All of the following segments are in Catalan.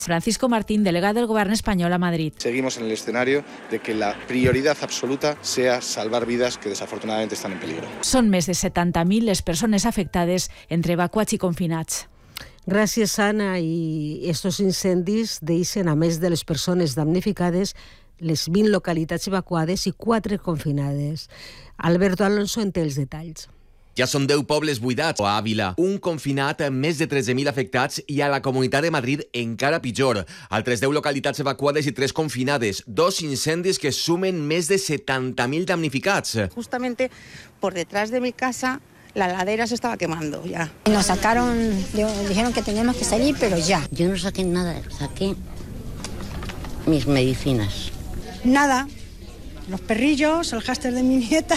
Francisco Martín, delegado del Gobierno español a Madrid. Seguimos en el escenario de que la prioridad absoluta sea salvar vidas que desafortunadamente están en peligro. Són més de 70.000 les persones afectades entre evacuats i confinats. Gràcies, Anna. I estos incendis deixen, a més de les persones damnificades, les 20 localitats evacuades i 4 confinades. Alberto Alonso en té els detalls. Ja són 10 pobles buidats a Àvila, un confinat amb més de 13.000 afectats i a la Comunitat de Madrid encara pitjor. Altres 10 localitats evacuades i 3 confinades. 2 incendis que sumen més de 70.000 damnificats. Justamente por detrás de mi casa la ladera se estaba quemando ya. Nos sacaron, dijeron que teníamos que salir, pero ya. Yo no saqué nada, saqué mis medicinas. Nada, los perrillos, el hámster de mi nieta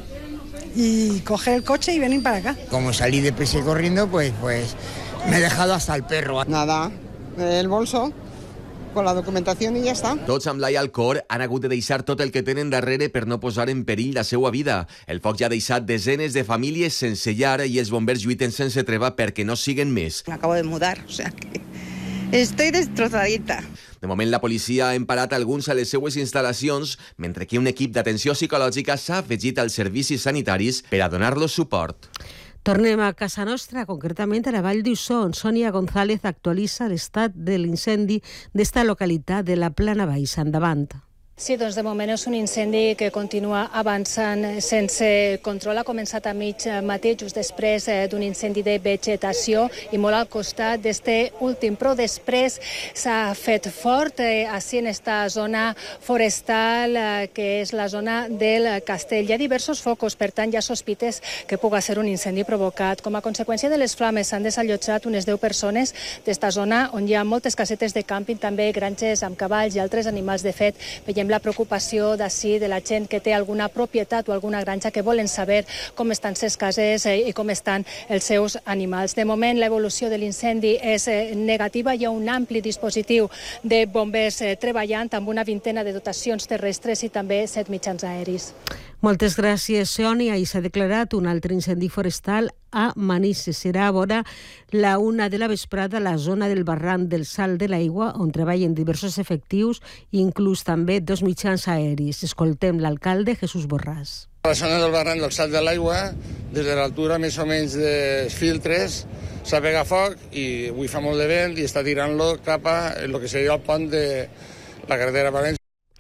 y coger el coche y venir para acá. Como salí deprisa y corriendo, pues me he dejado hasta el perro. Nada, el bolso con la documentación y ya está. Tots amb l'ai al cor han hagut de deixar tot el que tenen darrere per no posar en perill la seva vida. El foc ja ha deixat desenes de famílies sense llar i els bombers lluiten sense treva perquè no siguen més. Me acabo de mudar, o sea que estoy destrozadita. De moment, la policia ha emparat alguns a les seues instal·lacions, mentre que un equip d'atenció psicològica s'ha afegit als servicis sanitaris per a donar-los suport. Tornem a casa nostra, concretament a la Vall d'Uixó, on Sònia González actualitza l'estat de l'incendi d'esta localitat de la Plana Baixa. Endavant. Sí, doncs de moment és un incendi que continua avançant sense control. Ha començat a mig matí, just després d'un incendi de vegetació i molt al costat d'este últim. Però després s'ha fet fort així en esta zona forestal, que és la zona del castell. Hi ha diversos focus, per tant, hi ha sospites que pugui ser un incendi provocat. Com a conseqüència de les flames s'han desallotjat unes 10 persones d'esta zona, on hi ha moltes casetes de càmping, també granges amb cavalls i altres animals. De fet, veiem la preocupació d'ací de la gent que té alguna propietat o alguna granja que volen saber com estan ses cases i com estan els seus animals. De moment, l'evolució de l'incendi és negativa. Hi ha un ampli dispositiu de bombers treballant amb una vintena de dotacions terrestres i també 7 mitjans aeris. Moltes gràcies, Sònia. I s'ha declarat un altre incendi forestal a Manises. Serà a vora la 1 de la vesprada a la zona del barranc del Salt de l'Aigua, on treballen diversos efectius, inclús també 2 mitjans aeris. Escoltem l'alcalde Jesús Borràs. A la zona del barranc del Salt de l'Aigua, des de l'altura més o menys dels filtres, s'ha pegat foc i avui fa molt de vent i està tirant-lo cap a el que seria el pont de la carretera València.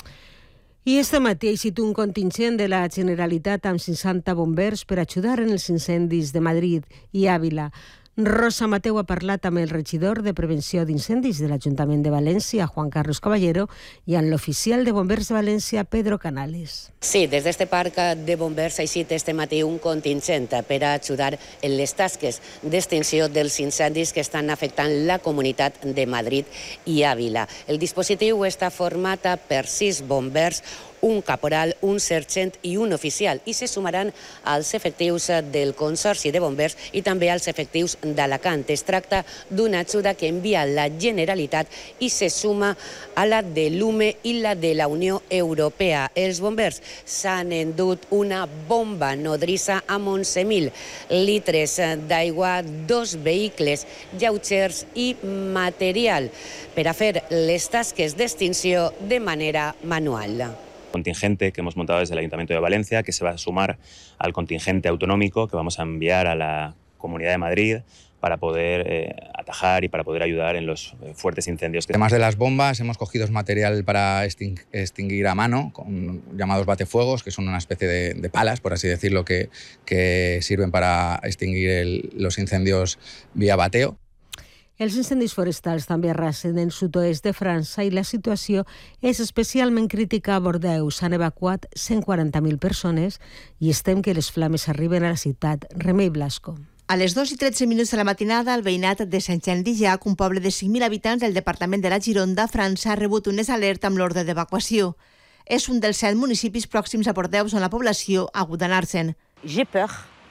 I este matí ha eixit un contingent de la Generalitat amb 60 bombers per ajudar en els incendis de Madrid i Àvila. Rosa Mateu ha parlat amb el regidor de Prevenció d'Incendis de l'Ajuntament de València, Juan Carlos Caballero, i amb l'oficial de Bombers de València, Pedro Canales. Sí, des d'este parc de bombers ha eixit este matí un contingent per a ajudar en les tasques d'extinció dels incendis que estan afectant la Comunitat de Madrid i Àvila. El dispositiu està format per 6 bombers, un caporal, un sergent i un oficial, i se sumaran als efectius del Consorci de Bombers i també als efectius d'Alacant. Es tracta d'una ajuda que envia la Generalitat i se suma a la de l'UME i la de la Unió Europea. Els bombers s'han endut una bomba nodrissa amb 11.000 litres d'aigua, 2 vehicles lleugers i material per a fer les tasques d'extinció de manera manual. Contingente que hemos montado desde el Ayuntamiento de Valencia, que se va a sumar al contingente autonómico que vamos a enviar a la Comunidad de Madrid para poder atajar y para poder ayudar en los fuertes incendios. Además de las bombas, hemos cogido material para extinguir a mano, llamados batefuegos, que son una especie de palas, por así decirlo, que sirven para extinguir los incendios vía bateo. Els incendis forestals també arrasen en sud-oest de França i la situació és especialment crítica a Bordeus. S'han evacuat 140.000 persones i estem que les flames arriben a la ciutat. Remei Blasco. A les 2:13 de la matinada, el veïnat de Saint-Jean-d'Illac, un poble de 5.000 habitants del departament de la Gironda, França, ha rebut unes alertes amb l'ordre d'evacuació. És un dels 7 municipis pròxims a Bordeus on la població ha hagut d'anar-se'n. J'ai peur,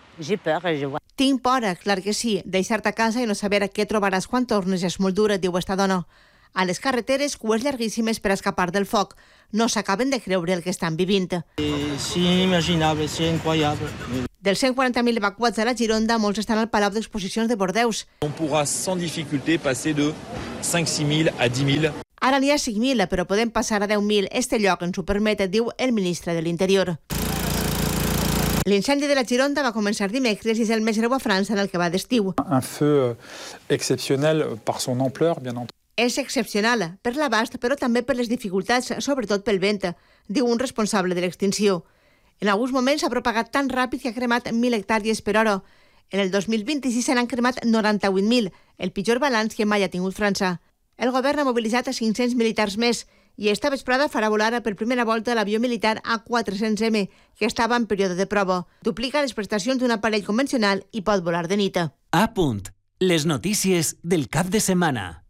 je vois. Tinc por, clar que sí. Deixar-te a casa i no saber què trobaràs quan tornes és molt dura, diu esta dona. A les carreteres, cues llarguíssimes per escapar del foc. No s'acaben de creure el que estan vivint. C'est inimaginable, c'est incroyable. Dels 140.000 evacuats a la Gironda, molts estan al Palau d'Exposicions de Bordeus. On pourra sans difficulté passer de 5-6 000 a 10 000. Ara n'hi ha 5.000, però podem passar a 10.000. Este lloc ens ho permet, diu el ministre de l'Interior. L'incendi de la Gironda va començar dimecres i és el més greu a França en el que va d'estiu. Un feu exceptionnel par son ampleur, bien entendu. És excepcional per l'abast, però també per les dificultats, sobretot pel vent, diu un responsable de l'extinció. En alguns moments s'ha propagat tan ràpid que ha cremat 1.000 hectàrees per hora. En el 2026 se n'han cremat 98.000, el pitjor balanç que mai ha tingut França. El govern ha mobilitzat a 500 militars més i esta vesprada farà volar per primera volta l'avió militar A400M, que estava en període de prova. Duplica les prestacions d'un aparell convencional i pot volar de nit. A punt. Les notícies del cap de setmana.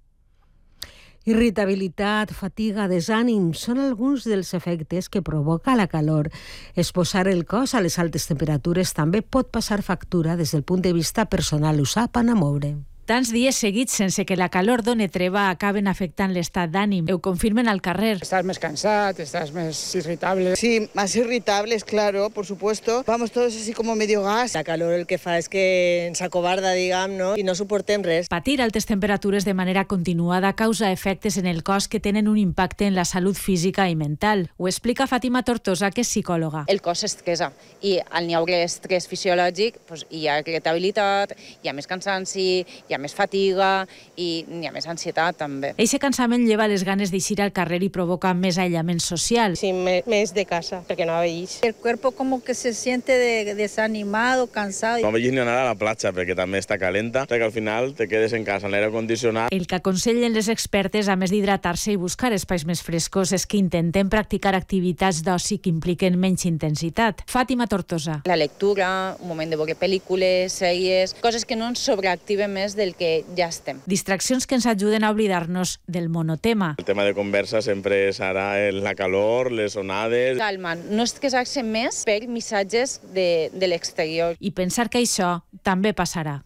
Irritabilitat, fatiga, desànim són alguns dels efectes que provoca la calor. Exposar el cos a les altes temperatures també pot passar factura des del punt de vista personal, ho saben a moure. Tants dies seguits sense que la calor done treva acaben afectant l'estat d'ànim. Ho confirmen al carrer. Estás más cansado, estás más irritable. Sí, más irritables, claro, por supuesto. Vamos todos así como medio gas. La calor el que fa és que ens acobarda, diguem, no? I no suportem res. Patir altes temperatures de manera continuada causa efectes en el cos que tenen un impacte en la salut física i mental. Ho explica Fàtima Tortosa, que és psicòloga. El cos s'estressa i al n'hi haurà estrès fisiològic, doncs hi ha irritabilitat, hi ha més cansanci, hi ha més fatiga i hi ha més ansietat també. Eixe cansament lleva les ganes d'eixir al carrer i provoca més aïllament social. Sí, més de casa, perquè no veig. El cuerpo como que se siente desanimado, cansado. No veig ni anar a la platja perquè també està calenta, perquè al final te quedes en casa en l'aire condicionat. El que aconsellen les expertes, a més d'hidratar-se i buscar espais més frescos, és que intentem practicar activitats d'oci que impliquen menys intensitat. Fàtima Tortosa. La lectura, un moment de veure pel·lícules, sèries, coses que no ens sobreactiven més del que ja estem. Distraccions que ens ajuden a oblidar-nos del monotema. El tema de conversa sempre serà la calor, les onades. Calma, no estressar-se més per missatges de l'exterior. I pensar que això també passarà.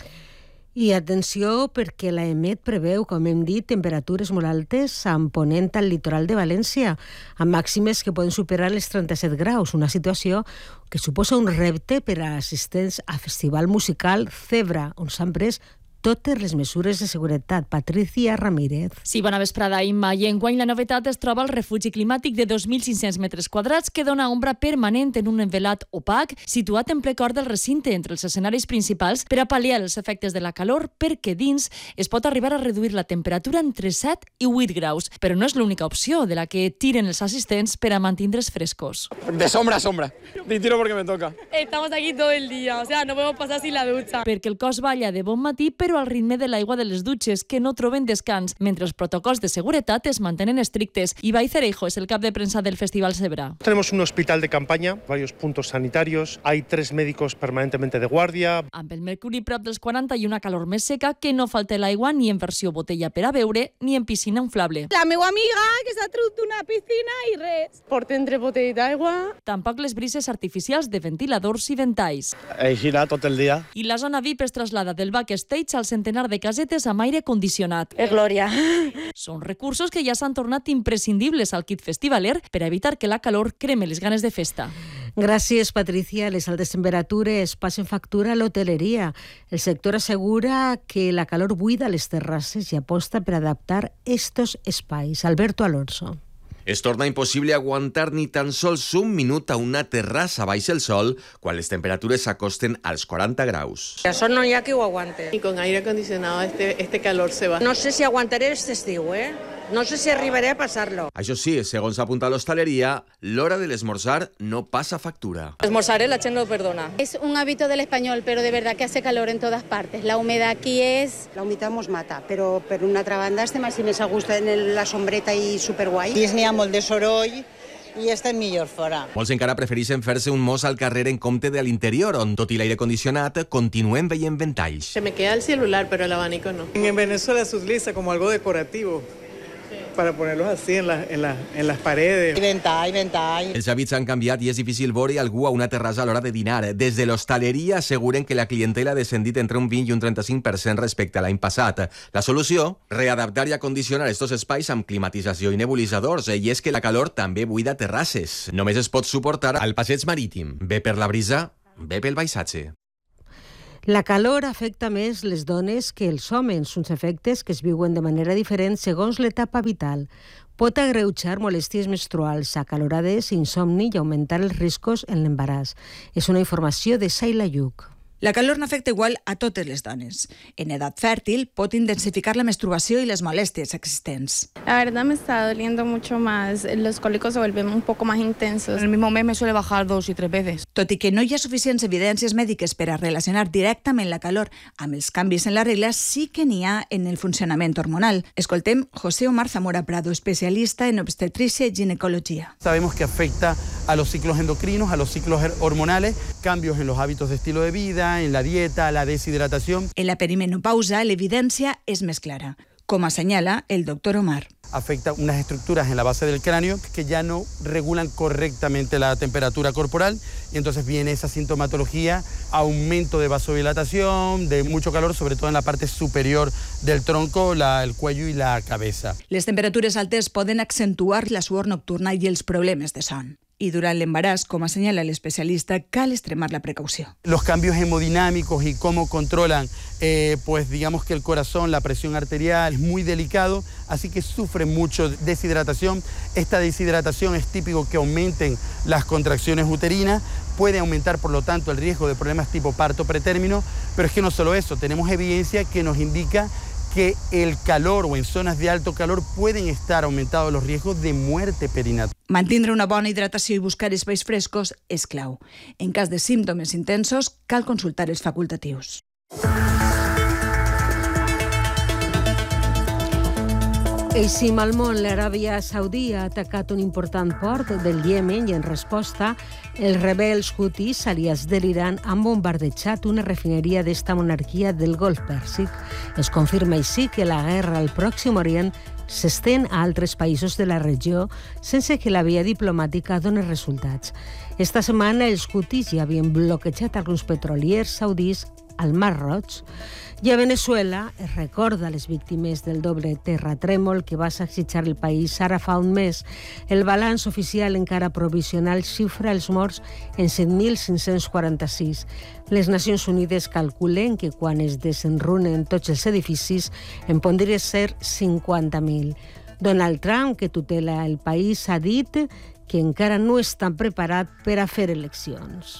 I atenció, perquè l'EMET preveu, com hem dit, temperatures molt altes amb ponent al litoral de València, amb màximes que poden superar els 37 graus, una situació que suposa un repte per a assistents a festival musical Zebra, on s'han pres totes les mesures de seguretat. Patricia Ramírez. Sí, bona vesprada, Imma. I enguany la novetat es troba al refugi climàtic de 2.500 metres quadrats que dona ombra permanent en un envelat opac situat en ple cor del recinte entre els escenaris principals per a pal·liar els efectes de la calor, perquè dins es pot arribar a reduir la temperatura entre 7 i 8 graus. Però no és l'única opció de la que tiren els assistents per a mantindre's frescos. De sombra a sombra. Te tiro porque me toca. Estamos aquí todo el día, o sea, no podemos pasar sin la ducha. Perquè el cos balla de bon matí, però al ritme de l'aigua de les dutxes, que no troben descans, mentre els protocols de seguretat es mantenen estrictes. Ibai Cereijo és el cap de prensa del Festival Zebra. Tenemos un hospital de campaña, varios puntos sanitarios, hay 3 médicos permanentemente de guardia. Amb el mercuri prop dels 40 i una calor més seca, que no falta l'aigua ni en versió botella per a beure ni en piscina inflable. La meva amiga que s'ha tret d'una piscina i res. Porten 3 botelles d'aigua. Tampoc les brises artificials de ventiladors i ventalls. He girat tot el dia. I la zona VIP es traslada del backstage al centenar de casetes amb aire condicionat. Glòria. Són recursos que ja s'han tornat imprescindibles al kit festivaler per a evitar que la calor creme les ganes de festa. Gràcies, Patricia. Les altes temperatures passen factura a l'hoteleria. El sector assegura que la calor buida les terrasses i aposta per adaptar estos espais. Alberto Alonso. Es torna impossible aguantar ni tan sols un minut a una terrassa baix el sol quan les temperatures s'acosten als 40 graus. Això no hi ha qui ho aguante. Y con aire acondicionado este calor se va. No sé si aguantaré este estiu, No sé si arribaré a passar-lo. Això sí, segons apunta l'hostaleria, l'hora de l'esmorzar no passa factura. Esmorzaré, la gent no perdona. Es un hábito del español, pero de verdad que hace calor en todas partes. La humedad aquí es... La humitat mos mata, però per una altra banda estem així més a gust en la sombreta i superguai. I n'hi ha molt de soroll i estem millor fora. Molts encara prefereixen fer-se un mos al carrer en compte de a l'interior, on, tot i l'aire condicionat, continuen veient ventalls. Se me queda el celular, pero el abanico no. En Venezuela se utiliza como algo decorativo. Para ponerlos así en las paredes. I ventall. Els hàbits han canviat i és difícil veure algú a una terrassa a l'hora de dinar. Des de l'hostaleria asseguren que la clientela ha descendit entre un 20 i un 35% respecte a l'any passat. La solució? Readaptar i acondicionar estos espais amb climatització i nebulitzadors. I és que la calor també buida terrasses. Només es pot suportar al passeig marítim. Bé per la brisa, bé pel paisatge. La calor afecta més les dones que els homes, uns efectes que es viuen de manera diferent segons l'etapa vital. Pot agreujar molèsties menstruals, acalorades, insomni i augmentar els riscos en l'embaràs. És una informació de Saila Lluc. La calor no afecta igual a totes les dones. En edat fèrtil pot intensificar la menstruació i les molèsties existents. La verdad me está doliendo mucho más. Los cólicos se vuelven un poco más intensos. En el mismo mes me suele bajar 2 y 3 veces. Tot i que no hi ha suficients evidències mèdiques per a relacionar directament la calor amb els canvis en la regla, sí que n'hi ha en el funcionament hormonal. Escoltem José Omar Zamora Prado, especialista en obstetricia y ginecología. Sabemos que afecta a los ciclos endocrinos, a los ciclos hormonales, cambios en los hábitos de estilo de vida, en la dieta, la deshidratación. En la perimenopausa, l'evidència és més clara, com assenyala el doctor Omar. Afecta unas estructuras en la base del cráneo que ya no regulan correctamente la temperatura corporal y entonces viene esa sintomatología, aumento de vasodilatación, de mucho calor, sobre todo en la parte superior del tronco, el cuello y la cabeza. Les temperatures altes poden accentuar la suor nocturna i els problemes de son. Y durante el embaràs, como señala el especialista, cal extremar la precaución. Los cambios hemodinámicos y cómo controlan, pues digamos que el corazón, la presión arterial, es muy delicado, así que sufren mucho deshidratación. Esta deshidratación es típico que aumenten las contracciones uterinas, puede aumentar por lo tanto el riesgo de problemas tipo parto pretérmino, pero es que no solo eso, tenemos evidencia que nos indica que el calor o en zonas de alto calor pueden estar aumentados los riesgos de muerte perinatal. Mantindre una bona hidratació i buscar espais frescos és clau. En cas de símptomes intensos, cal consultar els facultatius. Eixim al món, l'Aràbia Saudí ha atacat un important port del Iemen i en resposta els rebels hutis aliats de l'Iran han bombardejat una refineria d'esta monarquia del Golf Pèrsic. Es confirma així que la guerra al Pròxim Orient s'estén a altres països de la regió sense que la via diplomàtica doni resultats. Esta setmana els hutis ja havien bloquejat alguns petroliers saudis al Mar Roig. I a Venezuela es recorda les víctimes del doble terratrèmol que va sacsejar el país ara fa un mes. El balanç oficial encara provisional xifra els morts en 7.546. Les Nacions Unides calculen que quan es desenrunen tots els edificis en podria ser 50.000. Donald Trump, que tutela el país, ha dit que encara no està preparat per a fer eleccions.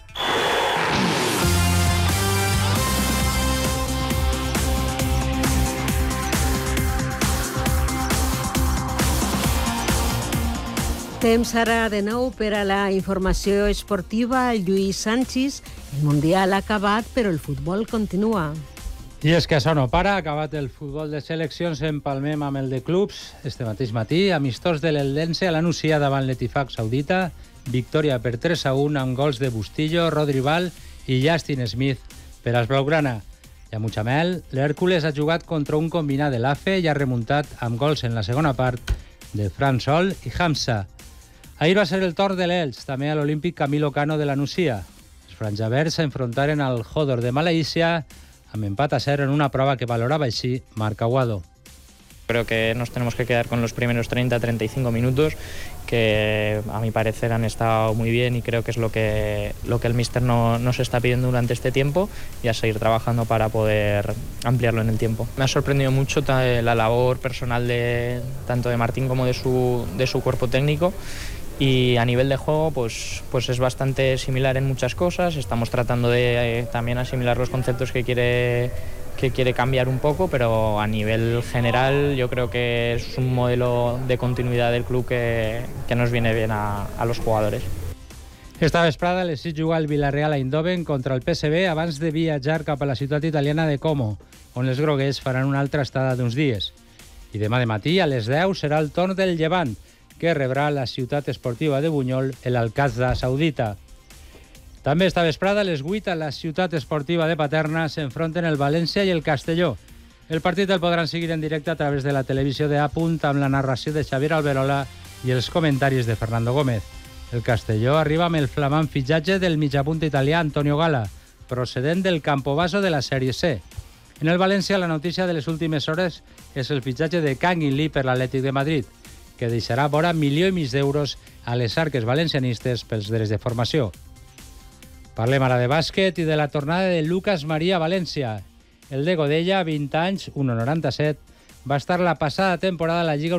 Temps ara de nou per a la informació esportiva. Lluís Sanchis, el Mundial ha acabat, però el futbol continua. I és que això no para, ha acabat el futbol de seleccions, empalmem amb el de clubs. Este mateix matí, amistós de l'Eldense a la Nucia davant l'Etifaq Saudita, victòria per 3-1 amb gols de Bustillo, Rodri Val i Justin Smith per als blaugrana. I a Mutxamel, l'Hèrcules ha jugat contra un combinat de l'AFE i ha remuntat amb gols en la segona part de Fran Sol i Hamza. Ahir va ser el torn de l'Elx, també a l'Olímpic Camilo Cano de la Nucia. Els franjaverds s'enfrontaren al Jodor de Malaysia amb empat a 0 en una prova que valoraba així Marc Aguado. Creo que nos tenemos que quedar con los primeros 30-35 minutos, que a mi parecer han estado muy bien y creo que es lo que el míster nos está pidiendo durante este tiempo y a seguir trabajando para poder ampliarlo en el tiempo. Me ha sorprendido mucho la labor personal tanto de Martín como de su cuerpo técnico. Y a nivel de juego, pues es bastante similar en muchas cosas. Estamos tratando de también asimilar los conceptos que quiere cambiar un poco, pero a nivel general yo creo que es un modelo de continuidad del club que nos viene bien a los jugadores. Esta vesprada les hi juga el Villarreal a Eindhoven contra el PSV abans de viatjar cap a la ciutat italiana de Como, on els groguers faran una altra estada d'uns dies. I demà de matí, a les 10, serà el torn del Llevant, que rebrà la ciutat esportiva de Bunyol, l'Alcázar Saudita. També esta vesprada, a les 8, a la ciutat esportiva de Paterna s'enfronten el València i el Castelló. El partit el podran seguir en directe a través de la televisió de A Punt amb la narració de Xavier Alberola i els comentaris de Fernando Gómez. El Castelló arriba amb el flamant fitxatge del mitjapunt italià Antonio Gala, procedent del Campobasso de la Sèrie C. En el València, la notícia de les últimes hores és el fitxatge de Kangin Lee per l'Atlètic de Madrid, que deixarà vora 1,5 milió d'euros a les arques valencianistes pels drets de formació. Parlem ara de bàsquet i de la tornada de Lucas Maria a València. El de Godella, 20 anys, 1,97, va estar la passada temporada a la Lliga